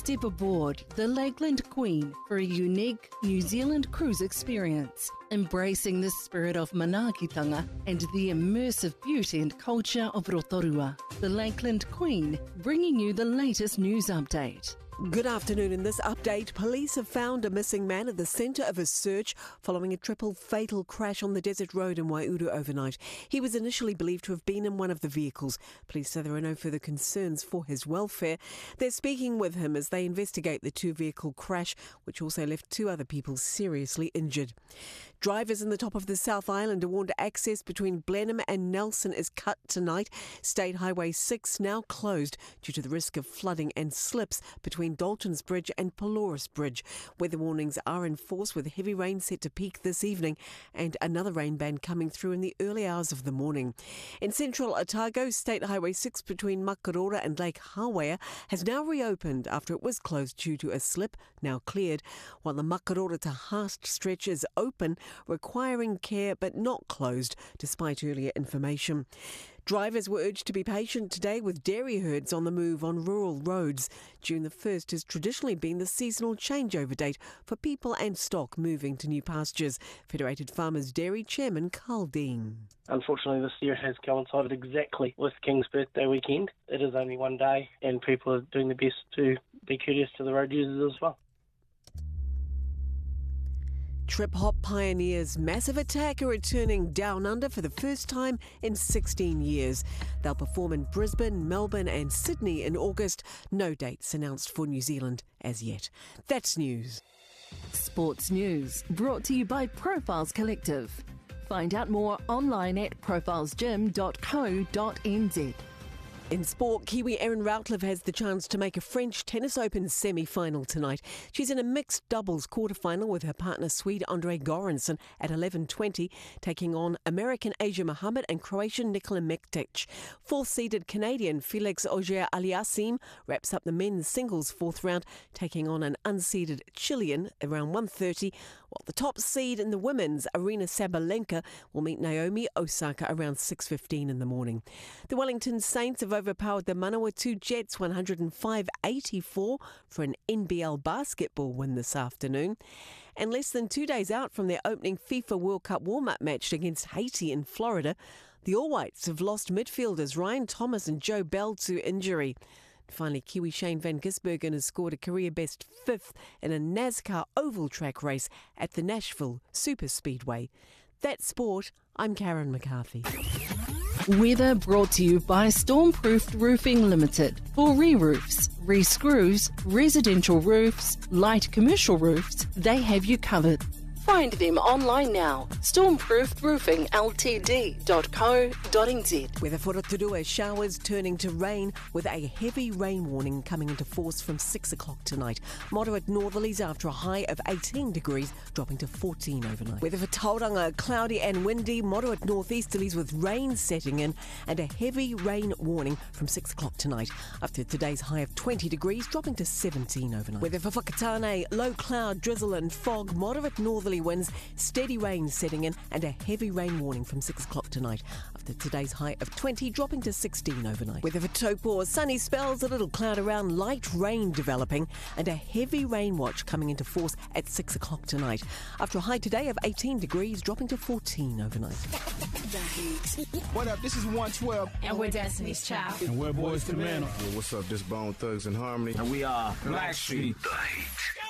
Step aboard the Lakeland Queen for a unique New Zealand cruise experience, embracing the spirit of manaakitanga and the immersive beauty and culture of Rotorua. The Lakeland Queen, bringing you the latest news update. Good afternoon. In this update, police have found a missing man at the centre of a search following a triple fatal crash on the desert road in Waihuru overnight. He was initially believed to have been in one of the vehicles. Police say there are no further concerns for his welfare. They're speaking with him as they investigate the two-vehicle crash, which also left two other people seriously injured. Drivers in the top of the South Island are warned access between Blenheim and Nelson is cut tonight. State Highway 6 now closed due to the risk of flooding and slips between Dalton's Bridge and Pelorus Bridge. Weather warnings are in force with heavy rain set to peak this evening and another rain band coming through in the early hours of the morning. In central Otago, State Highway 6 between Makarora and Lake Hawea has now reopened after it was closed due to a slip, now cleared, while the Makarora to Haast stretch is open, requiring care but not closed, despite earlier information. Drivers were urged to be patient today with dairy herds on the move on rural roads. June the 1st has traditionally been the seasonal changeover date for people and stock moving to new pastures. Federated Farmers Dairy Chairman Carl Dean. Unfortunately, this year has coincided exactly with King's birthday weekend. It is only one day and people are doing their best to be courteous to the road users as well. Trip Hop Pioneers' Massive Attack are returning down under for the first time in 16 years. They'll perform in Brisbane, Melbourne and Sydney in August. No dates announced for New Zealand as yet. That's news. Sports news brought to you by Profiles Collective. Find out more online at profilesgym.co.nz. In sport, Kiwi Erin Routliffe has the chance to make a French Tennis Open semi-final tonight. She's in a mixed doubles quarter-final with her partner Swede Andre Goransson at 11:20, taking on American Asia Mohammed and Croatian Nikola Mektic. Fourth-seeded Canadian Felix Auger-Aliassime wraps up the men's singles fourth round, taking on an unseeded Chilean around 1:30, while the top seed in the women's, Arina Sabalenka, will meet Naomi Osaka around 6:15 in the morning. The Wellington Saints have overpowered the Manawatu Jets 105-84 for an NBL basketball win this afternoon. And less than 2 days out from their opening FIFA World Cup warm-up match against Haiti in Florida, the All Whites have lost midfielders Ryan Thomas and Joe Bell to injury. Finally, Kiwi Shane van Gisbergen has scored a career-best fifth in a NASCAR oval track race at the Nashville Superspeedway. That's sport. I'm Karen McCarthy. Weather brought to you by Stormproofed Roofing Limited. For re-roofs, re-screws, residential roofs, light commercial roofs, they have you covered. Find them online now. stormproofedroofingltd.co.nz. Weather for Rotorua, showers turning to rain with a heavy rain warning coming into force from 6 o'clock tonight. Moderate northerlies after a high of 18 degrees, dropping to 14 overnight. Weather for Tauranga, cloudy and windy, moderate northeasterlies with rain setting in and a heavy rain warning from 6 o'clock tonight. After today's high of 20 degrees, dropping to 17 overnight. Weather for Whakatane, low cloud, drizzle and fog, moderate northerly winds, steady rain setting in and a heavy rain warning from 6 o'clock tonight. After today's high of 20, dropping to 16 overnight. Weather for Taupo, sunny spells, a little cloud around, light rain developing and a heavy rain watch coming into force at 6 o'clock tonight. After a high today of 18 degrees, dropping to 14 overnight. What up, this is 112. And we're Destiny's Child. And we're Boys to Men. What's up, this Bone Thugs and Harmony. And we are Blackstreet. The Heat.